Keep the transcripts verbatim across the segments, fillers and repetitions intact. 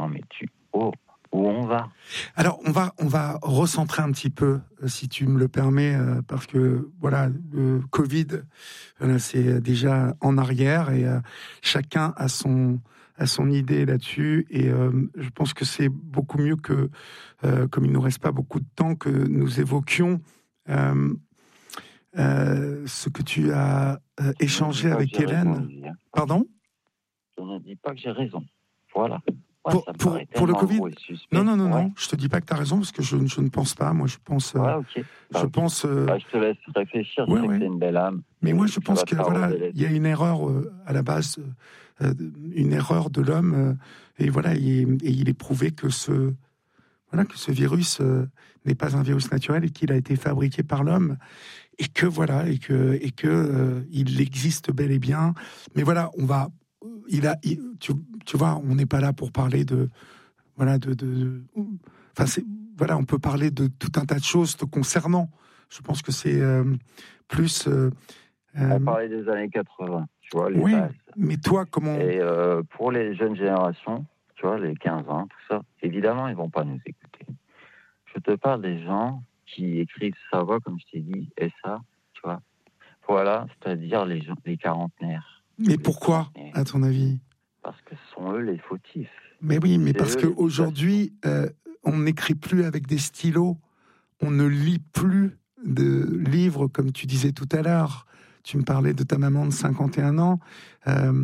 mais tu... Oh, où on va ? Alors, on va, on va recentrer un petit peu, si tu me le permets, euh, parce que, voilà, le Covid, voilà, c'est déjà en arrière et euh, chacun a son, a son idée là-dessus. Et euh, je pense que c'est beaucoup mieux que, euh, comme il ne nous reste pas beaucoup de temps, que nous évoquions euh, euh, ce que tu as euh, échangé avec Hélène. Raison, Pardon ? Je ne dis pas que j'ai raison. Voilà. Ouais, pour, pour, pour le Covid ? Non, non, non, ouais. non, je te dis pas que tu as raison, parce que je, je ne pense pas. Moi, je pense. Euh, ouais, ok. Bah, je okay. pense. Euh, bah, je te laisse réfléchir, je ouais, sais ouais. que c'est une belle âme. Mais moi, je pense que voilà, il y a une erreur euh, à la base, euh, une erreur de l'homme, euh, et voilà, et, et il est prouvé que ce, voilà, que ce virus euh, n'est pas un virus naturel et qu'il a été fabriqué par l'homme, et que voilà, et que, et que euh, il existe bel et bien. Mais voilà, on va, il a, il, tu, tu vois, on n'est pas là pour parler de Voilà, de, de, enfin, c'est, voilà, on peut parler de tout un tas de choses te concernant. Je pense que c'est euh, plus. Euh, euh, on parlait des années quatre-vingts, tu vois, les oui, bases. Mais toi, comment. Et euh, pour les jeunes générations, tu vois, les quinze ans, tout ça, évidemment, ils vont pas nous écouter. Je te parle des gens qui écrivent sa voix, comme je t'ai dit, et ça, tu vois. Voilà, c'est-à-dire les, gens, les quarantenaires. Mais pourquoi, à ton avis ? Parce que ce sont eux les fautifs. Mais oui, mais parce qu'aujourd'hui, euh, on n'écrit plus avec des stylos, on ne lit plus de livres, comme tu disais tout à l'heure. Tu me parlais de ta maman de cinquante et un ans. Euh,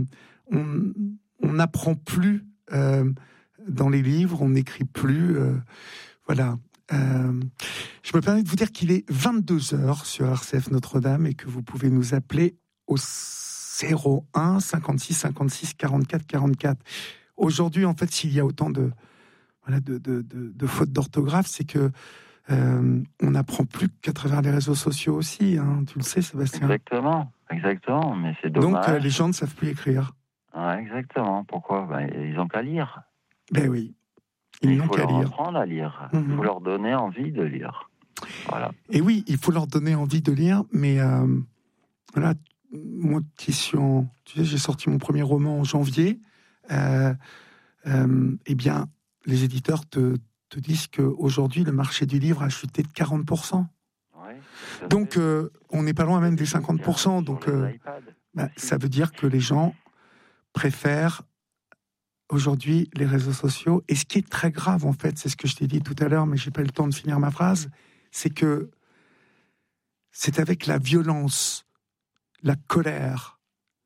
on n'apprend plus euh, dans les livres, on n'écrit plus. Euh, voilà. Euh, je me permets de vous dire qu'il est vingt-deux heures sur R C F Notre-Dame et que vous pouvez nous appeler au zéro un cinquante-six cinquante-six quarante-quatre quarante-quatre. Aujourd'hui, en fait, s'il y a autant de, voilà, de, de, de, de fautes d'orthographe, c'est que euh, on n'apprend plus qu'à travers les réseaux sociaux aussi. Hein, tu le sais, Sébastien. Exactement, exactement. Mais c'est dommage. Donc, euh, les gens ne savent plus écrire. Ouais, exactement. Pourquoi ? Ben, ils n'ont qu'à lire. Ben oui. Ils n'ont qu'à lire. Il faut leur apprendre à lire. Il mm-hmm. faut leur donner envie de lire. Voilà. Et oui, il faut leur donner envie de lire, mais euh, voilà, moi qui suis en, tu sais, j'ai sorti mon premier roman en janvier. Euh, euh, eh bien, les éditeurs te, te disent qu'aujourd'hui, le marché du livre a chuté de quarante pour cent. Ouais, donc, euh, on n'est pas loin même des cinquante pour cent. Donc, euh, bah, ça veut dire que les gens préfèrent aujourd'hui les réseaux sociaux. Et ce qui est très grave, en fait, c'est ce que je t'ai dit tout à l'heure, mais je n'ai pas eu le temps de finir ma phrase, c'est que c'est avec la violence, la colère,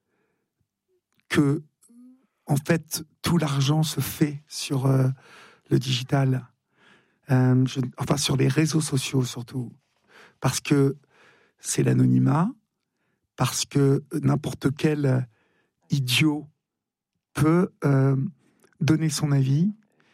que en fait, tout l'argent se fait sur euh, le digital, euh, je, enfin sur les réseaux sociaux surtout, parce que c'est l'anonymat, parce que n'importe quel idiot peut euh, donner son avis.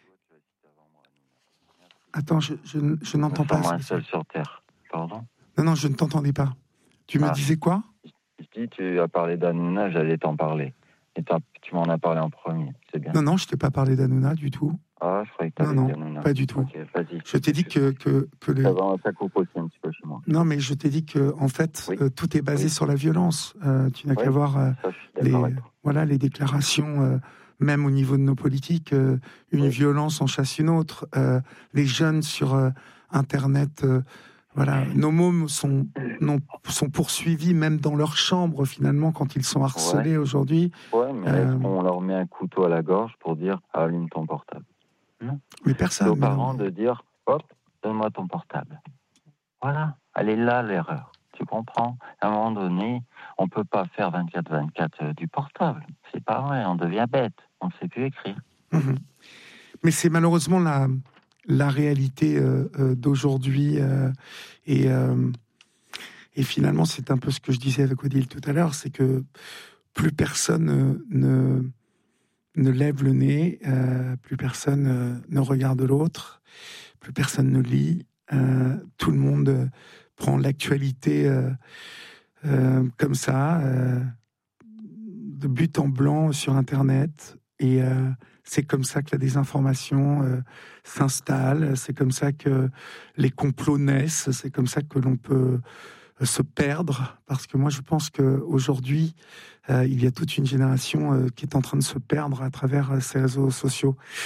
Attends, je, je, je n'entends pas. Moi, seul sur Terre. Pardon ? Non, non, je ne t'entendais pas. Tu me ah. disais quoi ? Je dis, tu as parlé d'Hanouna, j'allais t'en parler. Et tu m'en as parlé en premier, c'est bien. Non, non, je t'ai pas parlé d'Hanouna du tout. Ah, je croyais que tu avais non, dit non, Hanouna. Pas du tout. Okay, vas-y. Je t'ai dit que... que, que le... Ça va, ça coupe aussi un petit peu chez moi. Non, mais je t'ai dit que, en fait, oui. euh, tout est basé oui. sur la violence. Euh, tu n'as oui. qu'à voir euh, ça, les, voilà, les déclarations, euh, même au niveau de nos politiques, euh, une oui. violence en chasse une autre. Euh, les jeunes sur euh, Internet... Euh, Voilà, nos mômes sont, non, sont poursuivis même dans leur chambre, finalement, quand ils sont harcelés ouais. aujourd'hui. Ouais, mais euh... est-ce qu'on leur met un couteau à la gorge pour dire « allume ton portable ». Mais personne. C'est aux parents non. de dire « hop, donne-moi ton portable ». Voilà, elle est là l'erreur, tu comprends ? À un moment donné, on ne peut pas faire vingt-quatre vingt-quatre du portable. C'est pas vrai, on devient bête, on ne sait plus écrire. Mmh. Mais c'est malheureusement la... la réalité euh, euh, d'aujourd'hui euh, et, euh, et finalement c'est un peu ce que je disais avec Odile tout à l'heure, c'est que plus personne euh, ne, ne lève le nez, euh, plus personne euh, ne regarde l'autre, plus personne ne lit, euh, tout le monde euh, prend l'actualité euh, euh, comme ça, euh, de but en blanc sur Internet et euh, c'est comme ça que la désinformation euh, s'installe, c'est comme ça que les complots naissent, c'est comme ça que l'on peut euh, se perdre, parce que moi je pense qu'aujourd'hui, euh, il y a toute une génération euh, qui est en train de se perdre à travers euh, ces réseaux sociaux.